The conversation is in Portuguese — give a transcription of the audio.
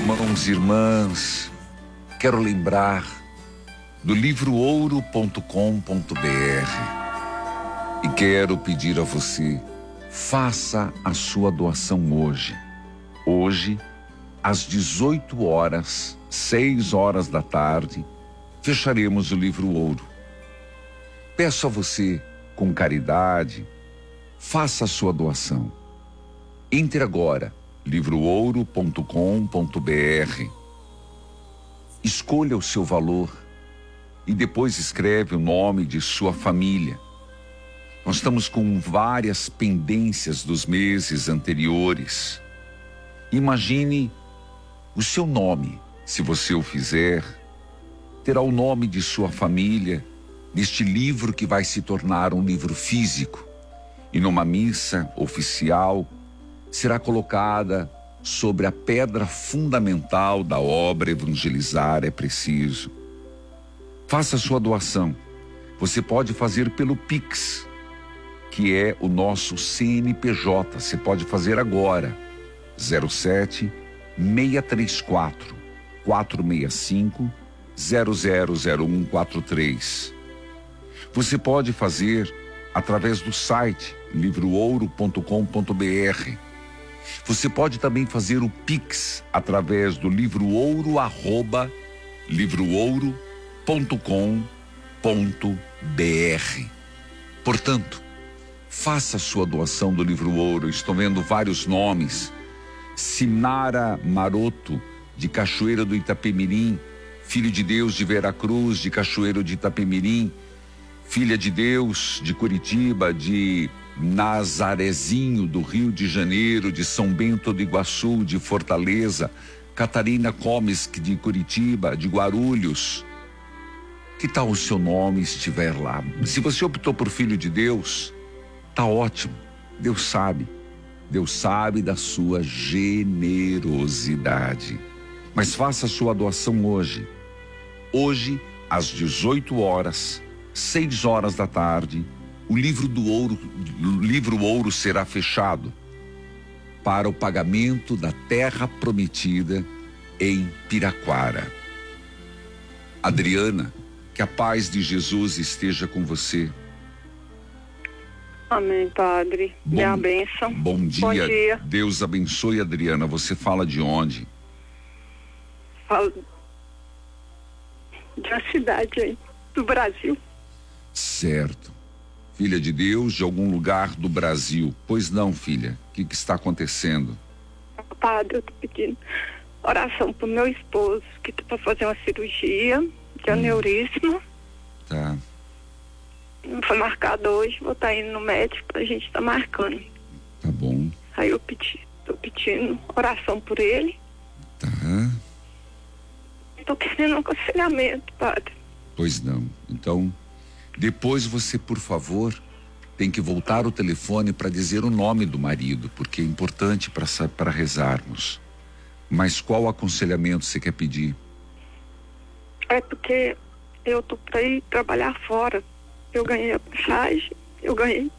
Irmãos e irmãs, quero lembrar do livroOuro.com.br e quero pedir a você, faça a sua doação hoje. Hoje, às 18 horas, 6 horas da tarde, fecharemos o Livro Ouro. Peço a você, com caridade, faça a sua doação. Entre agora, livroOuro.com.br. Escolha o seu valor e depois escreve o nome de sua família. Nós estamos com várias pendências dos meses anteriores. Imagine o seu nome, se você o fizer, terá o nome de sua família neste livro que vai se tornar um livro físico. E numa missa oficial será colocada sobre a pedra fundamental da obra Evangelizar é Preciso. Faça a sua doação. Você pode fazer pelo Pix, que é o nosso CNPJ. Você pode fazer agora. 07 634 465 000143. Você pode fazer através do site livroOuro.com.br. Você pode também fazer o Pix através do livroOuro@livroOuro.com.br. Portanto, faça a sua doação do Livro Ouro. Estou vendo vários nomes. Sinara Maroto, de Cachoeira do Itapemirim, Filho de Deus de Veracruz, de Cachoeiro de Itapemirim, Filha de Deus de Curitiba, de Nazarezinho do Rio de Janeiro, de São Bento do Iguaçu, de Fortaleza, Catarina Comes de Curitiba, de Guarulhos. Que tal o seu nome estiver lá? Se você optou por Filho de Deus, tá ótimo. Deus sabe da sua generosidade. Mas faça a sua doação hoje. Hoje, às 18 horas, 6 horas da tarde, o Livro Ouro será fechado para o pagamento da terra prometida em Piraquara. Adriana, que a paz de Jesus esteja com você. Amém, Padre. Minha bênção. Bom dia. Bom dia. Deus abençoe, Adriana. Você fala de onde? Falo de uma cidade aí, do Brasil. Certo. Filha de Deus, de algum lugar do Brasil. Pois não, filha. O que está acontecendo? Padre, eu tô pedindo oração pro meu esposo, que tá pra fazer uma cirurgia de aneurisma. Tá. Não foi marcado hoje, vou estar indo no médico pra gente estar marcando. Tá bom. Aí eu tô pedindo oração por ele. Tá. Tô querendo um aconselhamento, Padre. Pois não. Então, depois você, por favor, tem que voltar o telefone para dizer o nome do marido, porque é importante para rezarmos. Mas qual aconselhamento você quer pedir? É porque eu tô pra ir trabalhar fora. Eu ganhei a passagem, eu ganhei